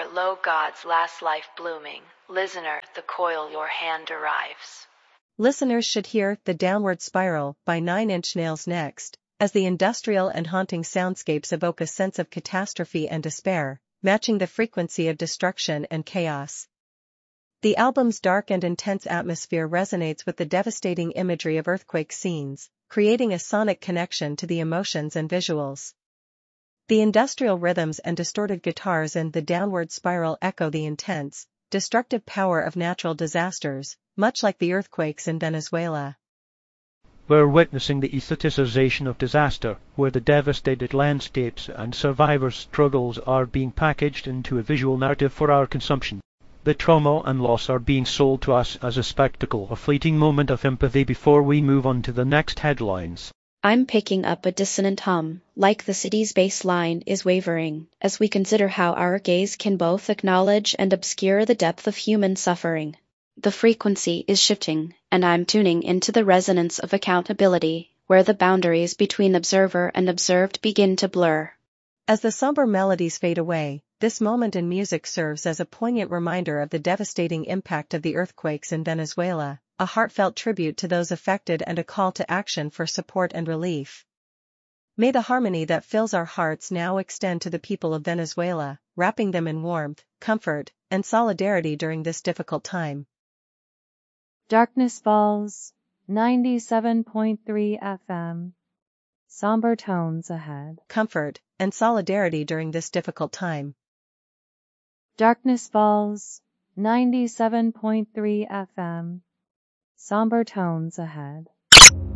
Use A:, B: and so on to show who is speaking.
A: our low God's last life blooming. Listener, the coil your hand derives.
B: Listeners should hear The Downward Spiral by Nine Inch Nails next, as the industrial and haunting soundscapes evoke a sense of catastrophe and despair, matching the frequency of destruction and chaos. The album's dark and intense atmosphere resonates with the devastating imagery of earthquake scenes, creating a sonic connection to the emotions and visuals. The industrial rhythms and distorted guitars in The Downward Spiral echo the intense, destructive power of natural disasters, much like the earthquakes in Venezuela.
C: We're witnessing the aestheticization of disaster, where the devastated landscapes and survivors' struggles are being packaged into a visual narrative for our consumption. The trauma and loss are being sold to us as a spectacle, a fleeting moment of empathy before we move on to the next headlines.
D: I'm picking up a dissonant hum, like the city's bass line is wavering, as we consider how our gaze can both acknowledge and obscure the depth of human suffering. The frequency is shifting, and I'm tuning into the resonance of accountability, where the boundaries between observer and observed begin to blur.
B: As the somber melodies fade away, this moment in music serves as a poignant reminder of the devastating impact of the earthquakes in Venezuela, a heartfelt tribute to those affected and a call to action for support and relief. May the harmony that fills our hearts now extend to the people of Venezuela, wrapping them in warmth, comfort, and solidarity during this difficult time.
E: Darkness Falls, 97.3 FM. Somber tones ahead.
B: Comfort and solidarity during this difficult time.
E: Darkness Falls, 97.3 FM. Somber tones ahead.